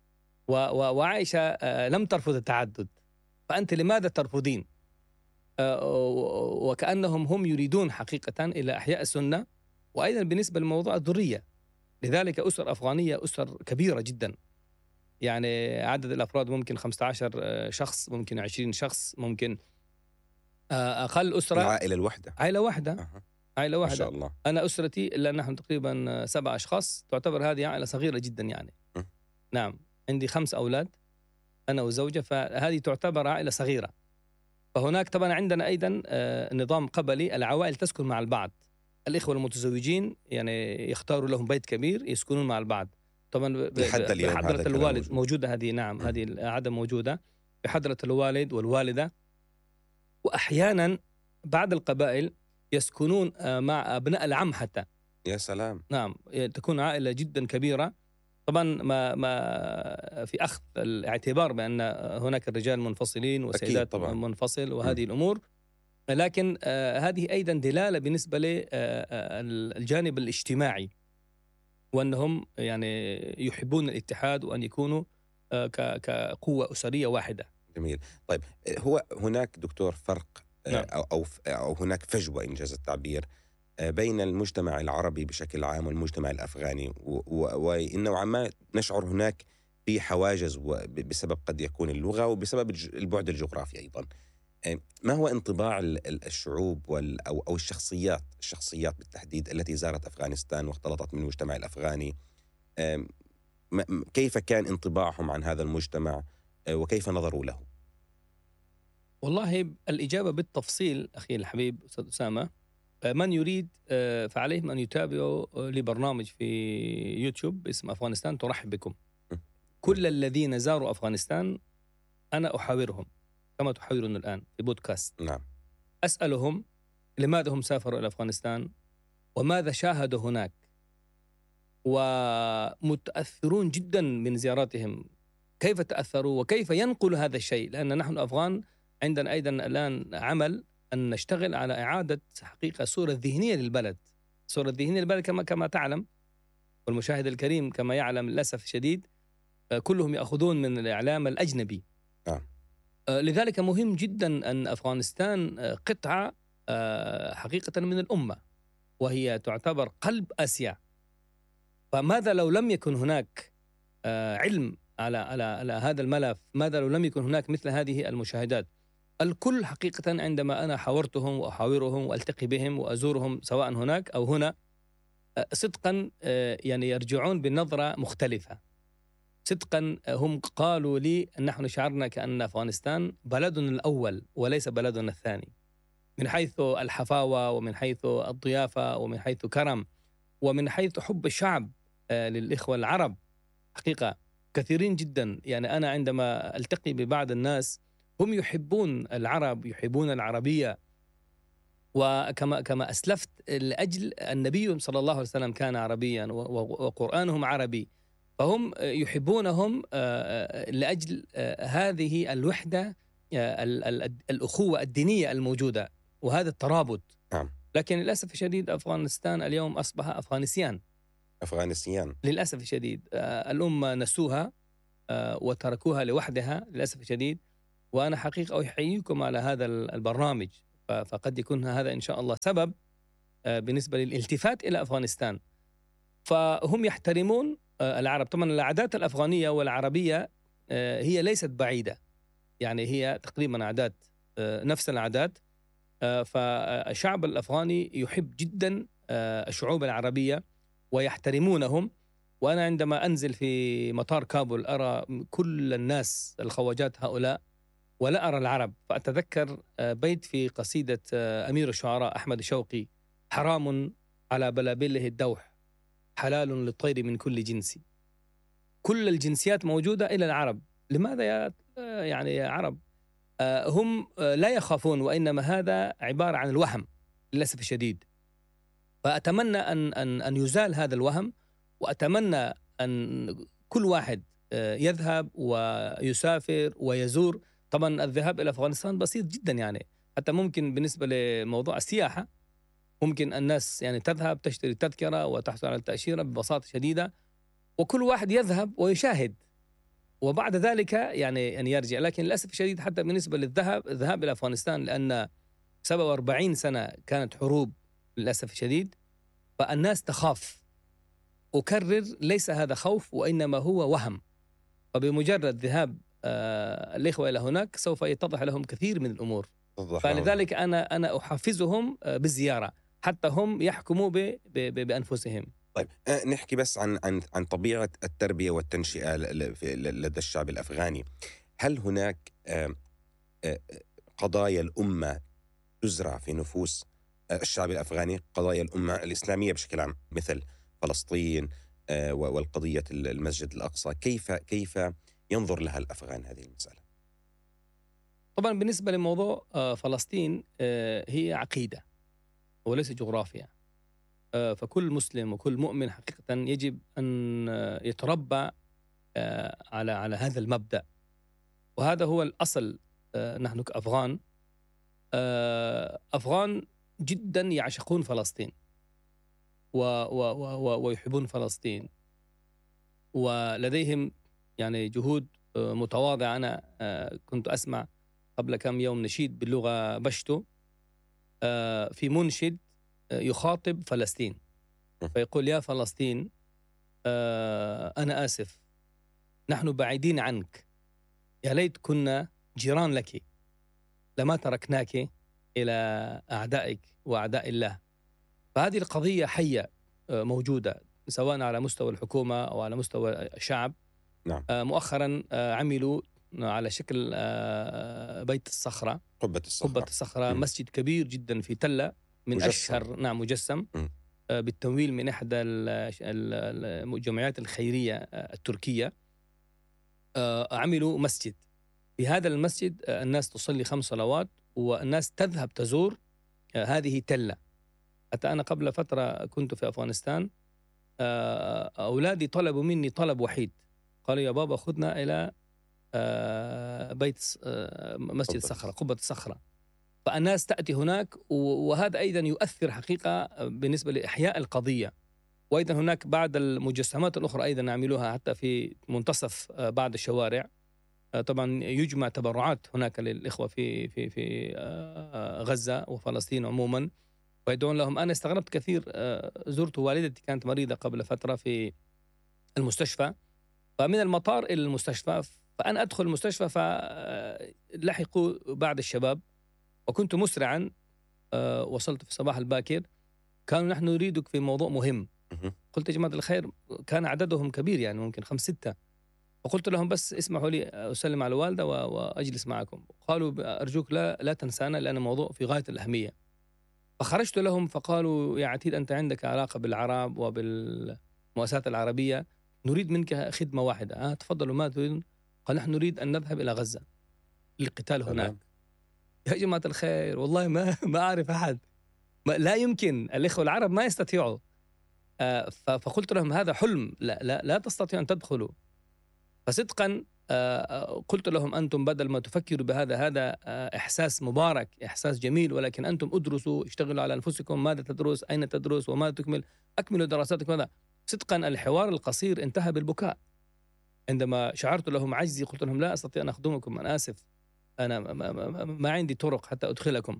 وعائشة لم ترفض التعدد، فأنت لماذا ترفضين؟ وكأنهم هم يريدون حقيقة إلى إحياء السنة. وأيضا بالنسبة لموضوع الذرية، لذلك أسر أفغانية أسر كبيرة جدا، يعني عدد الأفراد ممكن 15 شخص، ممكن 20 شخص، ممكن أقل أسرة العائلة الواحدة، عائلة واحدة. عائلة واحدة. ما شاء الله. أنا أسرتي إلا نحن تقريبا 7 أشخاص، تعتبر هذه عائلة صغيرة جدا يعني. نعم، عندي 5 أولاد أنا وزوجة، فهذه تعتبر عائلة صغيرة. فهناك طبعا عندنا أيضا نظام قبلي، العوائل تسكن مع البعض. الإخوة المتزوجين يعني يختاروا لهم بيت كبير يسكنون مع البعض، طبعا بحضرة الوالد موجودة هذه. نعم، هذه العادة موجودة بحضرة الوالد والوالدة. وأحيانا بعض القبائل يسكنون مع أبناء العم حتى. يا سلام. نعم، تكون عائلة جدا كبيرة. طبعا ما في أخذ الاعتبار بأن هناك الرجال منفصلين وسيدات منفصل وهذه الأمور، لكن هذه أيضا دلالة بالنسبة للجانب الاجتماعي، وأنهم يعني يحبون الاتحاد وأن يكونوا كقوة أسرية واحدة. جميل. طيب، هو هناك دكتور فرق أو هناك فجوة إنجاز التعبير بين المجتمع العربي بشكل عام والمجتمع الأفغاني، ونوعا ما نشعر هناك في حواجز بسبب قد يكون اللغة وبسبب البعد الجغرافي أيضا. ما هو انطباع الشعوب أو الشخصيات بالتحديد التي زارت أفغانستان واختلطت من المجتمع الأفغاني؟ كيف كان انطباعهم عن هذا المجتمع وكيف نظروا له؟ والله الإجابة بالتفصيل أخي الحبيب أستاذ أسامة، من يريد فعليهم أن يتابعوا لبرنامج في يوتيوب اسم أفغانستان ترحب بكم. كل الذين زاروا أفغانستان أنا أحاورهم كما تحاورون الآن في بودكاست. نعم. أسألهم لماذا هم سافروا إلى أفغانستان وماذا شاهدوا هناك، ومتأثرون جدا من زياراتهم. كيف تأثروا وكيف ينقل هذا الشيء، لأن نحن أفغان عندنا أيضا الآن عمل أن نشتغل على إعادة حقيقة الصورة الذهنية للبلد. الصورة الذهنية للبلد كما تعلم، والمشاهد الكريم كما يعلم للأسف الشديد كلهم يأخذون من الإعلام الأجنبي. لذلك مهم جدا أن أفغانستان قطعة حقيقة من الأمة، وهي تعتبر قلب آسيا. فماذا لو لم يكن هناك علم على هذا الملف؟ ماذا لو لم يكن هناك مثل هذه المشاهدات؟ الكل حقيقة عندما أنا حاورتهم وأحاورهم وألتقي بهم وأزورهم سواء هناك أو هنا، صدقا يعني يرجعون بنظرة مختلفة. صدقا هم قالوا لي أن نحن شعرنا كأن أفغانستان بلدنا الأول وليس بلدنا الثاني، من حيث الحفاوة ومن حيث الضيافة ومن حيث كرم ومن حيث حب الشعب للإخوة العرب. حقيقة كثيرين جدا، يعني أنا عندما ألتقي ببعض الناس هم يحبون العرب، يحبون العربية، وكما أسلفت لأجل النبي صلى الله عليه وسلم كان عربيا وقرآنهم عربي، فهم يحبونهم لأجل هذه الوحدة، الأخوة الدينية الموجودة وهذا الترابط. لكن للأسف الشديد أفغانستان اليوم أصبح أفغانستان للأسف الشديد. الأمة نسوها وتركوها لوحدها للأسف الشديد. وأنا حقيقة أحييكم على هذا البرنامج، فقد يكون هذا إن شاء الله سبب بالنسبة للالتفات إلى أفغانستان. فهم يحترمون العرب. طبعا العادات الأفغانية والعربية هي ليست بعيدة، يعني هي تقريبا عادات نفس العادات. فالشعب الأفغاني يحب جدا الشعوب العربية ويحترمونهم. وأنا عندما أنزل في مطار كابول أرى كل الناس الخواجات هؤلاء ولا أرى العرب. فأتذكر بيت في قصيدة أمير الشعراء أحمد شوقي: حرام على بلابله الدوح، حلال للطير من كل جنس. كل الجنسيات موجودة إلى العرب. لماذا يا عرب؟ هم لا يخافون، وإنما هذا عبارة عن الوهم للأسف الشديد. فأتمنى أن يزال هذا الوهم، وأتمنى أن كل واحد يذهب ويسافر ويزور. طبعا الذهاب إلى أفغانستان بسيط جدا، يعني حتى ممكن بالنسبة لموضوع السياحة ممكن الناس يعني تذهب تشتري تذكرة وتحصل على التأشيرة ببساطة شديدة، وكل واحد يذهب ويشاهد وبعد ذلك يعني أن يرجع. لكن للأسف الشديد حتى بالنسبة الذهاب إلى أفغانستان، لأن 47 سنة كانت حروب للأسف الشديد، فالناس تخاف. أكرر، ليس هذا خوف وإنما هو وهم. فبمجرد ذهاب الإخوة إلى هناك سوف يتضح لهم كثير من الأمور. فلذلك أنا أحفزهم بالزيارة حتى هم يحكموا بأنفسهم. طيب نحكي بس عن طبيعة التربية والتنشئة لدى الشعب الأفغاني. هل هناك قضايا الأمة تزرع في نفوس الشعب الأفغاني، قضايا الأمة الإسلامية بشكل عام، مثل فلسطين والقضية المسجد الأقصى؟ كيف ينظر لها الأفغان هذه المسألة؟ طبعا بالنسبة لموضوع فلسطين هي عقيدة وليس جغرافيا. فكل مسلم وكل مؤمن حقيقة يجب أن يتربى على هذا المبدأ، وهذا هو الأصل. نحن كأفغان أفغان جدا يعشقون فلسطين ويحبون فلسطين، ولديهم يعني جهود متواضعة. أنا كنت أسمع قبل كم يوم نشيد باللغة بشتو في منشد يخاطب فلسطين، فيقول: يا فلسطين أنا آسف، نحن بعيدين عنك، يا ليت كنا جيران لك، لما تركناك إلى أعدائك وأعداء الله. فهذه القضية حية موجودة سواء على مستوى الحكومة أو على مستوى الشعب. نعم. مؤخرا عملوا على شكل بيت الصخرة، قبة الصخرة، مسجد كبير جدا في تلة من مجسم. أشهر مجسم بالتمويل من إحدى الجمعيات الخيرية التركية. عملوا مسجد. في هذا المسجد الناس تصلي 5 صلوات والناس تذهب تزور هذه تلة. حتى أنا قبل فترة كنت في أفغانستان، أولادي طلبوا مني طلب وحيد، قالوا: يا بابا خذنا إلى بيت مسجد الصخرة، قبة الصخرة. فالناس تأتي هناك، وهذا أيضا يؤثر حقيقة بالنسبة لإحياء القضية. وأيضا هناك بعض المجسمات الأخرى أيضا نعملوها حتى في منتصف بعض الشوارع. طبعا يجمع تبرعات هناك للإخوة في غزة وفلسطين عموما، ويدعون لهم. أنا استغربت كثير، زرت والدتي كانت مريضة قبل فترة في المستشفى، فمن المطار إلى المستشفى، فأنا أدخل المستشفى فلحقوا بعض الشباب، وكنت مسرعا، وصلت في الصباح الباكر. كانوا نحن نريدك في موضوع مهم. قلت يا جماعة الخير، كان عددهم كبير يعني ممكن 5-6، فقلت لهم بس اسمحوا لي أسلم على الوالدة وأجلس معكم. قالوا أرجوك لا تنسانا، لأن الموضوع في غاية الأهمية. فخرجت لهم فقالوا يا عتيد، أنت عندك علاقة بالعرب وبالمؤسسات العربية، نريد منك خدمة واحدة. تفضلوا، ما تريدون؟ قال نحن نريد أن نذهب إلى غزة للقتال هناك. يا جماعة الخير، والله ما أعرف أحد، لا يمكن، الإخوة العرب ما يستطيعوا. فقلت لهم هذا حلم، لا تستطيعوا أن تدخلوا. فصدقا قلت لهم أنتم بدل ما تفكروا هذا إحساس مبارك، إحساس جميل، ولكن أنتم ادرسوا، اشتغلوا على أنفسكم، ماذا تدرس، أين تدرس، وماذا تكمل، أكملوا دراساتكم. ماذا؟ صدقا الحوار القصير انتهى بالبكاء. عندما شعرت لهم عجزي قلت لهم لا أستطيع أن أخدمكم، أنا آسف، أنا ما عندي طرق حتى أدخلكم.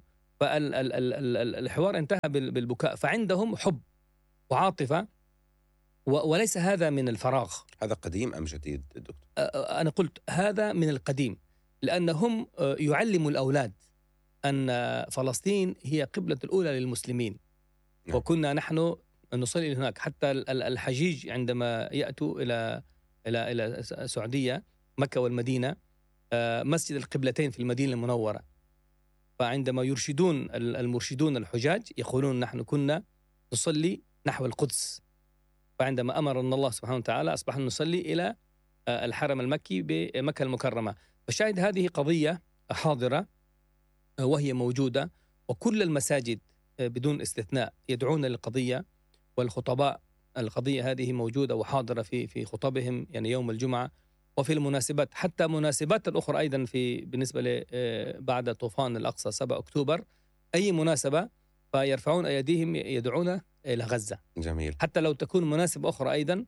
فالحوار انتهى بالبكاء. فعندهم حب وعاطفة، وليس هذا من الفراغ. هذا قديم أم جديد دكتور؟ أنا قلت هذا من القديم، لأنهم يعلموا الأولاد أن فلسطين هي قبلة الأولى للمسلمين. وكنا نحن نصلي هناك، حتى الحجيج عندما يأتوا إلى السعودية، مكة والمدينة، مسجد القبلتين في المدينة المنورة، فعندما يرشدون المرشدون الحجاج يقولون نحن كنا نصلي نحو القدس، فعندما أمرنا الله سبحانه وتعالى أصبحنا نصلي إلى الحرم المكي بمكة المكرمة. فشاهد هذه قضية حاضرة وهي موجودة، وكل المساجد بدون استثناء يدعون للقضية، والخطباء القضية هذه موجودة وحاضرة في خطبهم، يعني يوم الجمعة وفي المناسبات، حتى مناسبات الأخرى أيضا بالنسبة بعد طوفان الأقصى 7 أكتوبر، أي مناسبة فيرفعون أيديهم يدعون إلى غزة. جميل. حتى لو تكون مناسبة أخرى أيضا.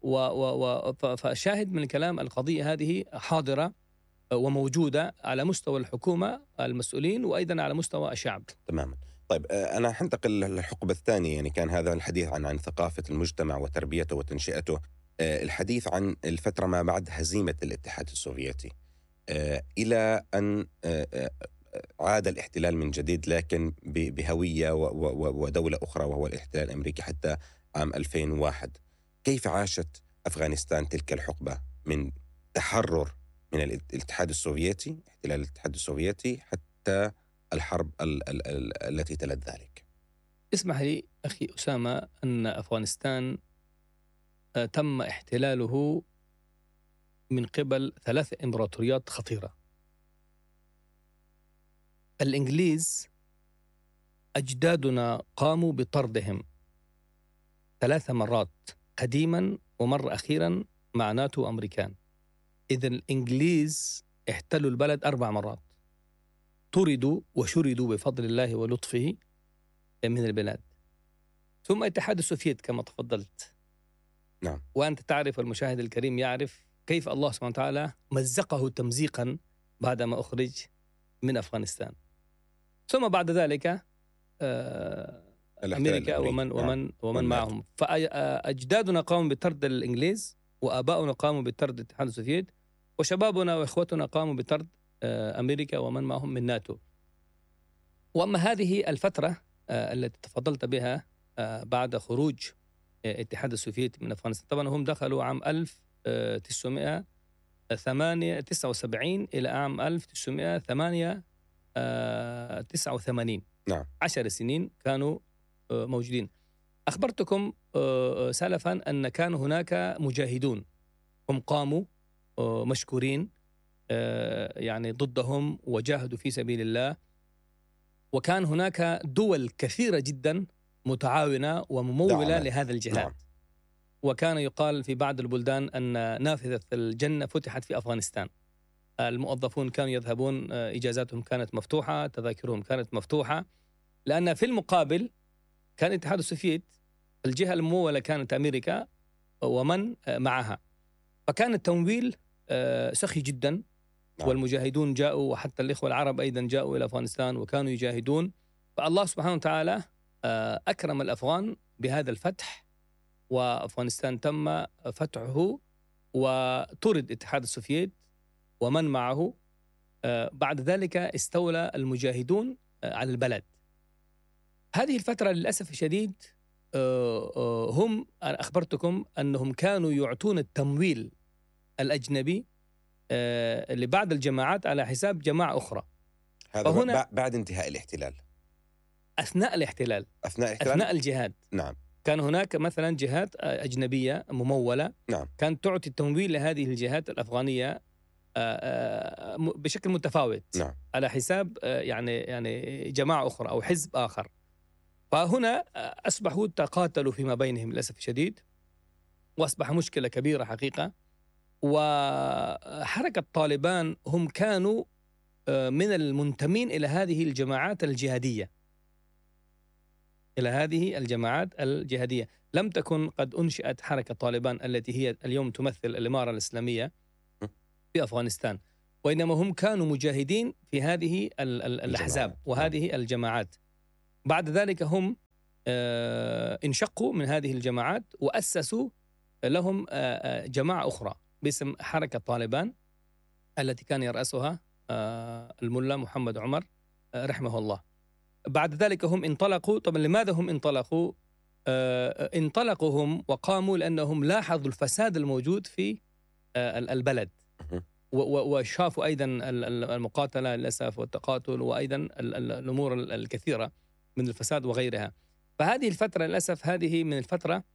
فشاهد من الكلام القضية هذه حاضرة وموجودة على مستوى الحكومة المسؤولين، وأيضا على مستوى الشعب. تماما. طيب أنا حنتقل للحقبة الثانية. يعني كان هذا الحديث عن ثقافة المجتمع وتربيته وتنشئته، الحديث عن الفترة ما بعد هزيمة الاتحاد السوفيتي، إلى أن عاد الاحتلال من جديد، لكن بهوية ودولة أخرى، وهو الاحتلال الأمريكي حتى عام 2001. كيف عاشت أفغانستان تلك الحقبة من تحرر من الاتحاد السوفيتي، احتلال الاتحاد السوفيتي، حتى الحرب التي تلت ذلك؟ اسمح لي أخي أسامة أن أفغانستان تم احتلاله من قبل 3 إمبراطوريات خطيرة. الإنجليز أجدادنا قاموا بطردهم 3 مرات قديما، ومرة أخيرا مع ناتو وأمريكان. إذن الإنجليز احتلوا البلد 4 مرات، طردوا وشردوا بفضل الله ولطفه من البلاد. ثم الاتحاد السوفيتي كما تفضلت. نعم. وأنت تعرف، والمشاهد الكريم يعرف كيف الله سبحانه وتعالى مزقه تمزيقا بعدما أخرج من أفغانستان. ثم بعد ذلك أمريكا ومن معهم. فأجدادنا قاموا بطرد الإنجليز، وآباؤنا قاموا بطرد الاتحاد السوفيتي، وشبابنا وإخوتنا قاموا بطرد أمريكا ومن معهم من ناتو. وأما هذه الفترة التي تفضلت بها بعد خروج الاتحاد السوفيتي من أفغانستان، طبعا هم دخلوا عام 1979 إلى عام 1989. نعم. 10 سنين كانوا موجودين. أخبرتكم سلفا أن كان هناك مجاهدون هم قاموا مشكورين يعني ضدهم وجاهدوا في سبيل الله، وكان هناك دول كثيرة جدا متعاونة وممولة لهذا الجهاد. نعم. وكان يقال في بعض البلدان أن نافذة الجنة فتحت في أفغانستان. الموظفون كانوا يذهبون، إجازاتهم كانت مفتوحة، تذاكرهم كانت مفتوحة، لأن في المقابل كان الاتحاد السوفيتي الجهة الممولة كانت أمريكا ومن معها، فكان التمويل سخي جدا. والمجاهدون جاءوا، وحتى الإخوة العرب أيضا جاءوا إلى أفغانستان وكانوا يجاهدون. فالله سبحانه وتعالى أكرم الأفغان بهذا الفتح، وأفغانستان تم فتحه وطرد الاتحاد السوفيتي ومن معه. بعد ذلك استولى المجاهدون على البلد. هذه الفترة للأسف الشديد هم، أنا أخبرتكم أنهم كانوا يعطون التمويل الأجنبي لبعض الجماعات على حساب جماعة أخرى. هذا فهنا بعد انتهاء الاحتلال، أثناء الاحتلال، أثناء الجهاد. نعم. كان هناك مثلا جهات أجنبية ممولة، نعم، كانت تعطي التمويل لهذه الجهات الأفغانية بشكل متفاوت. نعم. على حساب يعني جماعة أخرى أو حزب آخر. فهنا أصبحوا تقاتلوا فيما بينهم للأسف الشديد، وأصبح مشكلة كبيرة حقيقة. وحركة طالبان هم كانوا من المنتمين إلى هذه الجماعات الجهادية، لم تكن قد أنشئت حركة طالبان التي هي اليوم تمثل الإمارة الإسلامية في أفغانستان، وإنما هم كانوا مجاهدين في هذه الأحزاب وهذه الجماعات. بعد ذلك هم انشقوا من هذه الجماعات وأسسوا لهم جماعة أخرى باسم حركة طالبان، التي كان يرأسها الملا محمد عمر رحمه الله. بعد ذلك هم انطلقوا. طبعا لماذا هم انطلقوا؟ انطلقوا هم وقاموا لأنهم لاحظوا الفساد الموجود في البلد، وشافوا أيضا المقاتلة للأسف والتقاتل، وأيضا الأمور الكثيرة من الفساد وغيرها. فهذه الفترة للأسف هذه من الفترة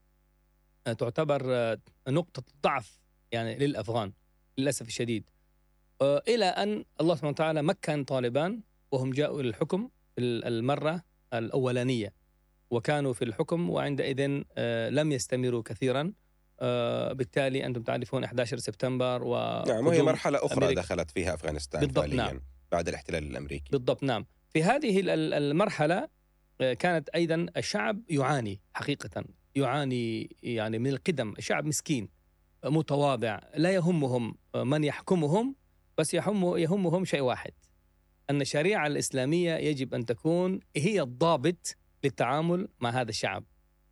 تعتبر نقطة ضعف يعني للأفغان للأسف الشديد، إلى أن الله سبحانه وتعالى مكن طالبان وهم جاءوا إلى الحكم في المرة الأولانية، وكانوا في الحكم، وعندئذ لم يستمروا كثيرا. بالتالي أنتم تعرفون 11 سبتمبر نعم، وهي مرحلة أخرى دخلت فيها أفغانستان بالضبط. فعليا. نعم. بعد الاحتلال الأمريكي بالضبط. نعم. في هذه المرحلة كانت أيضا الشعب يعاني حقيقة، يعاني يعني من القدم. الشعب مسكين متواضع، لا يهمهم من يحكمهم، بس يهمهم شيء واحد، أن الشريعة الإسلامية يجب أن تكون هي الضابط للتعامل مع هذا الشعب،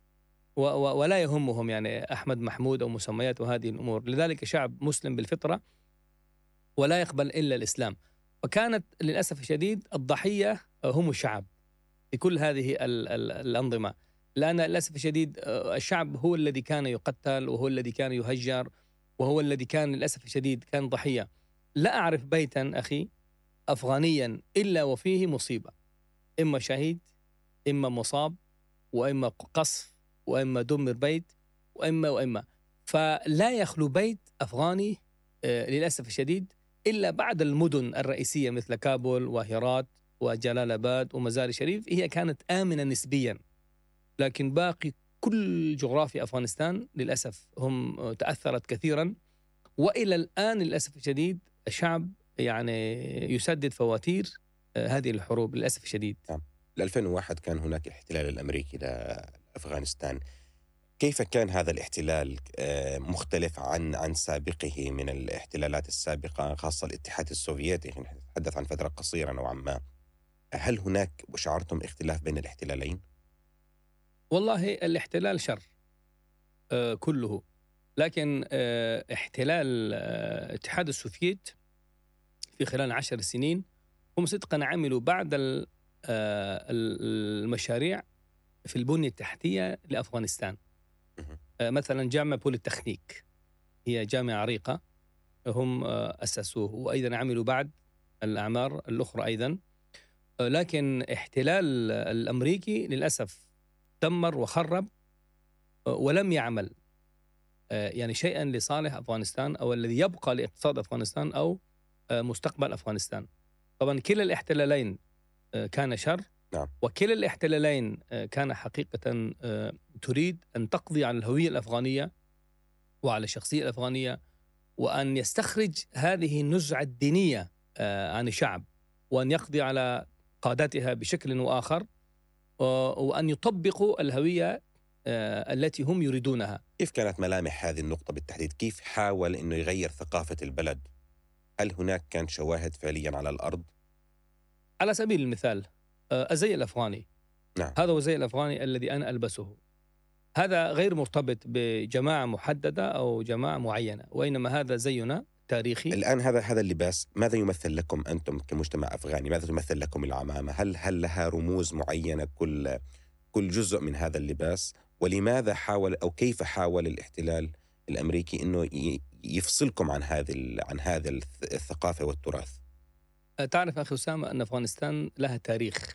ولا يهمهم يعني أحمد محمود أو مسميات وهذه الأمور. لذلك شعب مسلم بالفطرة ولا يقبل إلا الإسلام. وكانت للأسف الشديد الضحية هم الشعب في كل هذه الأنظمة، لأن للأسف الشديد الشعب هو الذي كان يقتل، وهو الذي كان يهجر، وهو الذي كان للأسف الشديد كان ضحية. لا أعرف بيتا أخي أفغانيا إلا وفيه مصيبة، إما شهيد، إما مصاب، وإما قصف، وإما دمر بيت، وإما فلا يخلو بيت أفغاني للأسف الشديد إلا بعد المدن الرئيسية مثل كابول وهيرات وجلال آباد ومزار شريف، هي كانت آمنة نسبيا. لكن باقي كل جغرافيا أفغانستان للأسف هم تأثرت كثيرا، وإلى الآن للأسف الشديد الشعب يعني يسدد فواتير هذه الحروب للأسف الشديد. 2001 كان هناك الاحتلال الأمريكي لأفغانستان. كيف كان هذا الاحتلال مختلف عن سابقه من الاحتلالات السابقة، خاصة الاتحاد السوفيتي؟ نتحدث عن فترة قصيرة نوعا ما. هل هناك شعرتم اختلاف بين الاحتلالين؟ والله الاحتلال شر كله، لكن احتلال الاتحاد السوفيتي في خلال 10 سنين هم صدقا عملوا بعض المشاريع في البنية التحتية لأفغانستان. مثلا جامعة بوليتكنيك هي جامعة عريقة هم أسسوه، وأيضا عملوا بعض الأعمار الأخرى أيضا. لكن احتلال الأمريكي للأسف دمر وخرب ولم يعمل يعني شيئا لصالح أفغانستان أو الذي يبقى لاقتصاد أفغانستان أو مستقبل أفغانستان. طبعا كلا الاحتلالين كان شر. نعم. وكلا الاحتلالين كان حقيقة تريد أن تقضي على الهوية الأفغانية وعلى الشخصية الأفغانية وأن يستخرج هذه النزعة الدينية عن الشعب، وأن يقضي على قادتها بشكل وآخر، وأن يطبقوا الهوية التي هم يريدونها. كيف كانت ملامح هذه النقطة بالتحديد؟ كيف حاول أنه يغير ثقافة البلد؟ هل هناك كان شواهد فعليا على الأرض؟ على سبيل المثال الزي الأفغاني. نعم. هذا هو الزي الأفغاني الذي أنا ألبسه. هذا غير مرتبط بجماعة محددة أو جماعة معينة، وإنما هذا زينا تاريخي. الآن هذا اللباس ماذا يمثل لكم أنتم كمجتمع أفغاني؟ ماذا تمثل لكم العمامة؟ هل لها رموز معينة كل جزء من هذا اللباس؟ ولماذا حاول أو كيف حاول الاحتلال الأمريكي إنه يفصلكم عن هذا الثقافة والتراث؟ تعرف أخي أسامة أن أفغانستان لها تاريخ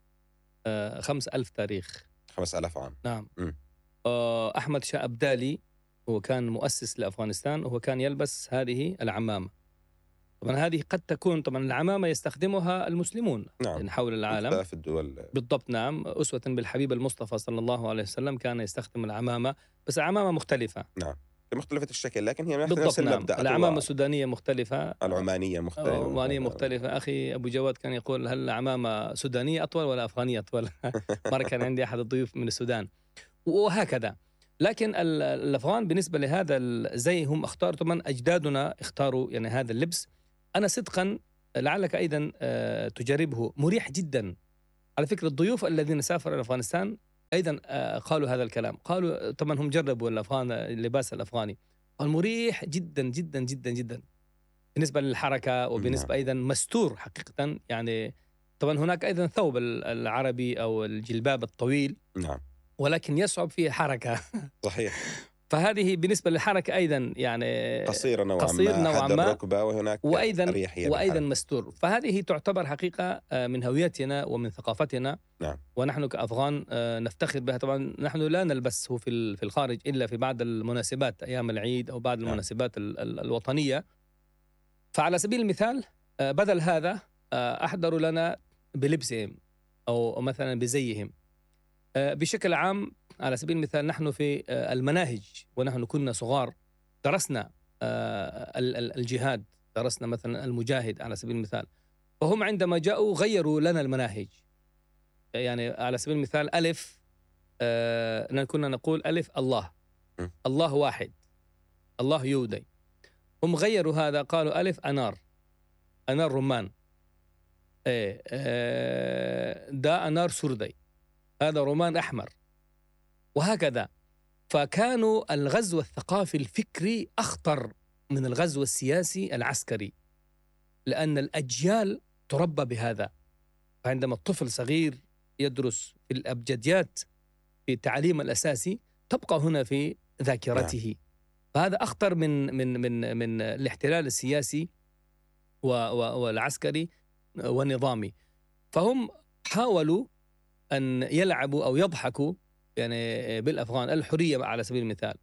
5000 تاريخ. 5000 عام. نعم. أحمد شاه أبدالي هو كان مؤسس لأفغانستان، وهو كان يلبس هذه العمامة. طبعا هذه قد تكون العمامة يستخدمها المسلمون نعم. حول العالم، مختلف الدول. بالضبط. نعم. أسوة بالحبيب المصطفى صلى الله عليه وسلم كان يستخدم العمامة، بس العمامة مختلفة. نعم، مختلفة الشكل، لكن هي نفس نعم. المبدأ. العمامة السودانية مختلفة، العمانية مختلفة، العمانية مختلفة. أخي أبو جواد كان يقول هل العمامة سودانية أطول ولا أفغانية أطول؟ مرة كان عندي أحد الضيوف من السودان، وهكذا. لكن الأفغان بالنسبة لهذا الزي هم اختاروا، طبعا أجدادنا اختاروا يعني هذا اللبس. أنا صدقا لعلك أيضا تجربه، مريح جدا. على فكرة الضيوف الذين سافروا إلى أفغانستان أيضا قالوا هذا الكلام. قالوا طبعا هم جربوا الأفغان اللباس الأفغاني، قال مريح جدا جدا جدا جدا بالنسبة للحركة، وبالنسبة أيضا مستور حقيقة. يعني طبعا هناك أيضا ثوب العربي أو الجلباب الطويل. نعم. ولكن يصعب فيه حركة. صحيح. فهذه بالنسبة للحركة أيضا يعني قصير نوعا ما الركبة، وهناك وأيضا مستور. فهذه تعتبر حقيقة من هويتنا ومن ثقافتنا. نعم. ونحن كأفغان نفتخر بها. طبعا نحن لا نلبسه في الخارج إلا في بعض المناسبات، أيام العيد أو بعض المناسبات الوطنية. فعلى سبيل المثال بدل هذا أحضروا لنا بلبسهم أو مثلا بزيهم. بشكل عام على سبيل المثال نحن في المناهج ونحن كنا صغار درسنا الجهاد، درسنا مثلا المجاهد على سبيل المثال. فهم عندما جاءوا غيروا لنا المناهج. يعني على سبيل المثال ألف، كنا نقول ألف الله واحد، الله يودي. هم غيروا هذا، قالوا ألف أنار رمان، دا أنار سردي، هذا رومان أحمر، وهكذا. فكانوا الغزو الثقافي الفكري أخطر من الغزو السياسي العسكري، لأن الأجيال تربى بهذا. فعندما الطفل صغير يدرس في الأبجديات في التعليم الأساسي تبقى هنا في ذاكرته. فهذا أخطر من الاحتلال السياسي والعسكري والنظامي. فهم حاولوا أن يلعبوا أو يضحكوا يعني بالأفغان الحرية على سبيل المثال.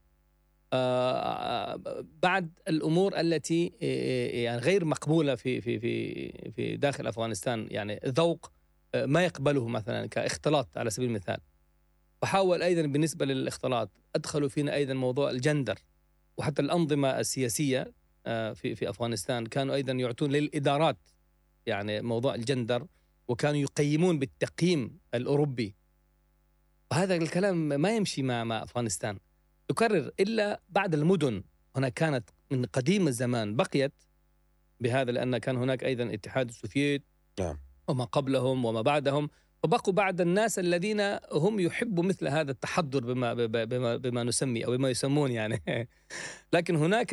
بعد الأمور التي يعني غير مقبولة في داخل أفغانستان، يعني ذوق ما يقبله مثلا كاختلاط على سبيل المثال. وحاول أيضا بالنسبة للاختلاط أدخلوا فينا أيضا موضوع الجندر، وحتى الأنظمة السياسية في أفغانستان كانوا أيضا يعطون للإدارات يعني موضوع الجندر، وكانوا يقيمون بالتقييم الأوروبي. وهذا الكلام ما يمشي مع أفغانستان. يكرر إلا بعد المدن. هناك كانت من قديم الزمان بقيت بهذا، لأن كان هناك أيضا الاتحاد السوفيت وما قبلهم وما بعدهم، وبقوا بعد الناس الذين هم يحبوا مثل هذا التحضر بما نسمي أو بما يسمون يعني. لكن هناك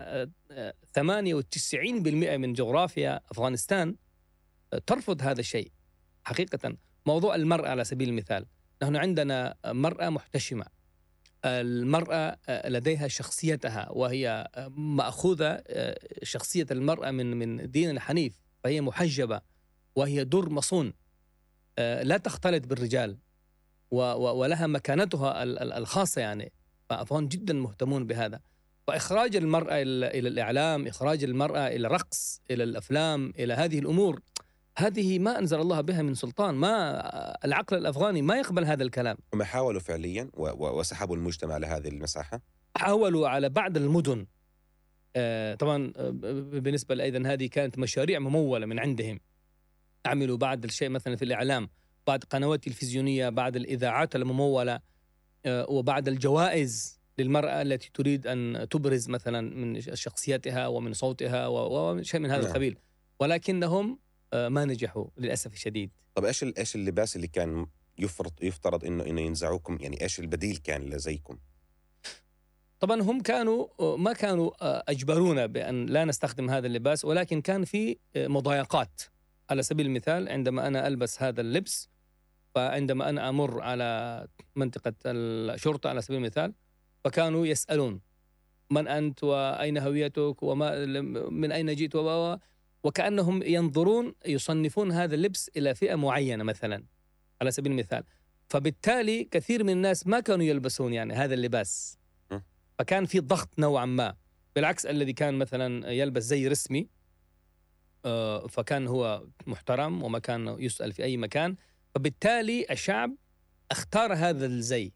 98% من جغرافيا أفغانستان ترفض هذا الشيء حقيقة. موضوع المرأة على سبيل المثال، نحن عندنا مرأة محتشمة، المرأة لديها شخصيتها، وهي مأخوذة شخصية المرأة من دين الحنيف، فهي محجبة وهي در مصون، لا تختلط بالرجال ولها مكانتها الخاصة يعني. فأفغان جدا مهتمون بهذا. وإخراج المرأة إلى الإعلام، إخراج المرأة إلى الرقص، إلى الأفلام، إلى هذه الأمور، هذه ما أنزل الله بها من سلطان. ما العقل الأفغاني ما يقبل هذا الكلام. هم حاولوا فعليا وسحبوا المجتمع لهذه المساحة. حاولوا على بعض المدن طبعا بالنسبة أيضا هذه كانت مشاريع ممولة من عندهم، عملوا بعض الشيء مثلا في الإعلام، بعض قنوات تلفزيونية، بعض الإذاعات الممولة، وبعض الجوائز للمرأة التي تريد أن تبرز مثلا من شخصيتها ومن صوتها وشيء من هذا القبيل، ولكنهم ما نجحوا للأسف الشديد. طب إيش اللباس اللي كان يفترض إنه ينزعوكم؟ يعني إيش البديل كان لزيكم؟ طبعا هم ما كانوا أجبرونا بأن لا نستخدم هذا اللباس، ولكن كان في مضايقات. على سبيل المثال عندما أنا ألبس هذا اللبس، فعندما أنا أمر على منطقة الشرطة على سبيل المثال، فكانوا يسألون من أنت وأين هويتك من أين جئت، وكأنهم ينظرون يصنفون هذا اللبس إلى فئة معينة مثلا على سبيل المثال. فبالتالي كثير من الناس ما كانوا يلبسون يعني هذا اللباس، فكان في ضغط نوعا ما. بالعكس الذي كان مثلا يلبس زي رسمي فكان هو محترم وما كان يسأل في أي مكان، فبالتالي الشعب اختار هذا الزي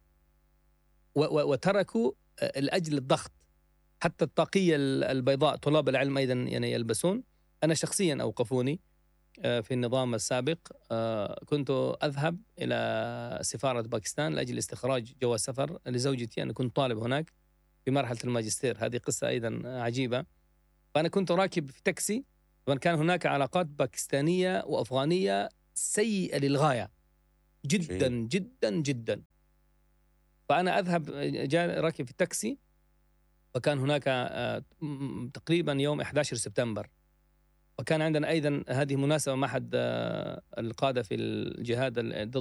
وتركوا لأجل الضغط. حتى الطاقية البيضاء طلاب العلم أيضا يعني يلبسون. أنا شخصيا أوقفوني في النظام السابق، كنت أذهب إلى سفارة باكستان لأجل استخراج جواز سفر لزوجتي. أنا كنت طالب هناك في مرحلة الماجستير، هذه قصة أيضا عجيبة. فأنا كنت راكب في تاكسي، وكان هناك علاقات باكستانية وأفغانية سيئة للغاية جدا جدا جدا. فأنا أذهب راكب في التاكسي، وكان هناك تقريبا يوم 11 سبتمبر، وكان عندنا أيضا هذه مناسبة مع أحد القادة في الجهاد ضد